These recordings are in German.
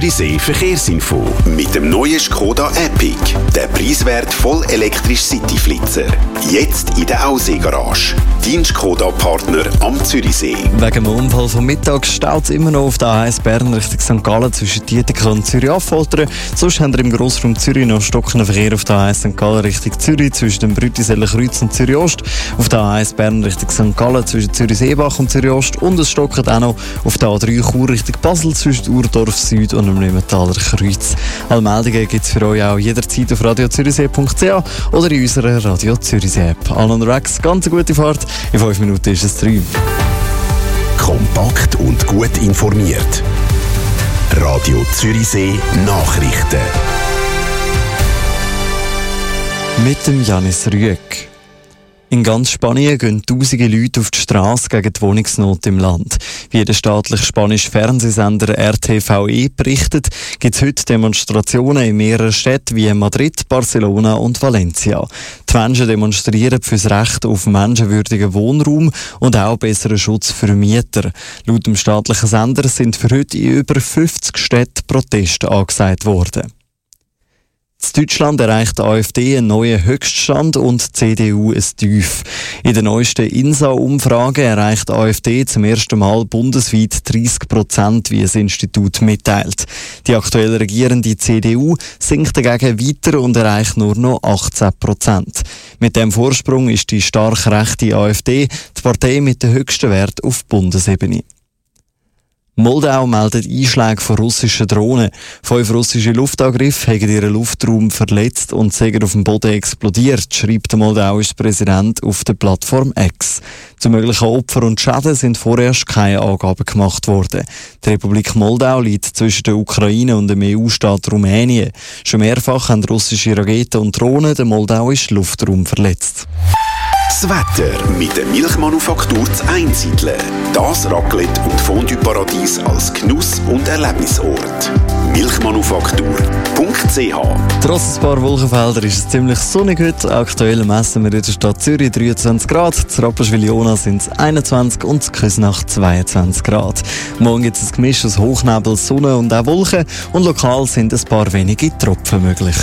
Zürichsee Verkehrsinfo mit dem neuen Skoda Epic. Der preiswerte vollelektrische Cityflitzer. Jetzt in der Aussee-Garage. Dein Skoda-Partner am Zürichsee. Wegen dem Unfall vom Mittag staut es immer noch auf der A1 Bern Richtung St. Gallen zwischen Dietikon und Zürich-Affoltern. Sonst haben wir im Grossraum Zürich noch stockenden Verkehr auf der A1 St. Gallen Richtung Zürich zwischen dem Brütiseller-Kreuz und Zürich-Ost. Auf der A1 Bern Richtung St. Gallen zwischen Zürich-Seebach und Zürich-Ost. Und es stockt auch noch auf der A3 Chur Richtung Basel zwischen Urdorf Süd und dem Emmentaler Kreuz. Alle Meldungen gibt es für euch auch jederzeit auf radiozürichsee.ch oder in unserer Radio Zürichsee-App. Alle unterwegs, ganz eine gute Fahrt. In 5 Minuten ist es 3. Kompakt und gut informiert. Radio Zürichsee Nachrichten. Mit dem Janis Rüegg. In ganz Spanien gehen tausende Leute auf die Straße gegen die Wohnungsnot im Land. Wie der staatliche spanische Fernsehsender RTVE berichtet, gibt es heute Demonstrationen in mehreren Städten wie Madrid, Barcelona und Valencia. Die Menschen demonstrieren für das Recht auf menschenwürdigen Wohnraum und auch besseren Schutz für Mieter. Laut dem staatlichen Sender sind für heute in über 50 Städten Proteste angesagt worden. In Deutschland erreicht die AfD einen neuen Höchststand und die CDU ein Tief. In der neuesten INSA-Umfrage erreicht die AfD zum ersten Mal bundesweit 30%, wie das Institut mitteilt. Die aktuell regierende CDU sinkt dagegen weiter und erreicht nur noch 18%. Mit dem Vorsprung ist die stark rechte AfD die Partei mit dem höchsten Wert auf Bundesebene. Moldau meldet Einschläge von russischen Drohnen. 5 russische Luftangriffe haben ihren Luftraum verletzt und sind auf dem Boden explodiert, schreibt der moldauische Präsident auf der Plattform X. Zu möglichen Opfern und Schäden sind vorerst keine Angaben gemacht worden. Die Republik Moldau liegt zwischen der Ukraine und dem EU-Staat Rumänien. Schon mehrfach haben russische Raketen und Drohnen den moldauischen Luftraum verletzt. Das Wetter mit der Milchmanufaktur zu Einsiedeln. Das Raclette und Fondue-Paradies als Genuss- und Erlebnisort. Milchmanufaktur.ch. Trotz ein paar Wolkenfelder ist es ziemlich sonnig heute. Aktuell messen wir in der Stadt Zürich 23 Grad, zu Rapperswil-Jona sind es 21 und zu Küsnacht 22 Grad. Morgen gibt es ein Gemisch aus Hochnebel, Sonne und auch Wolken und lokal sind ein paar wenige Tropfen möglich.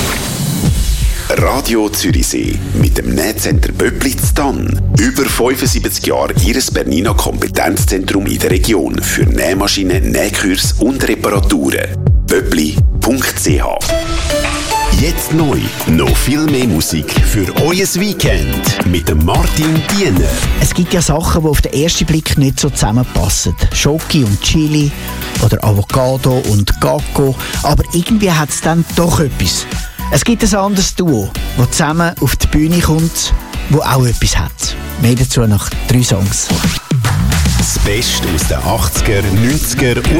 Radio Zürichsee mit dem Nähcenter Böblitz Tann. Über 75 Jahre Ihres Bernina Kompetenzzentrum in der Region für Nähmaschinen, Nähkurs und Reparaturen. Böbli.ch. Jetzt neu, noch viel mehr Musik für euer Weekend mit dem Martin Diener. Es gibt ja Sachen, die auf den ersten Blick nicht so zusammenpassen. Schoki und Chili oder Avocado und Gacko. Aber irgendwie hat es dann doch etwas. Es gibt ein anderes Duo, das zusammen auf die Bühne kommt, das auch etwas hat. Mehr dazu nach 3 Songs. Das Beste aus den 80er, 90er und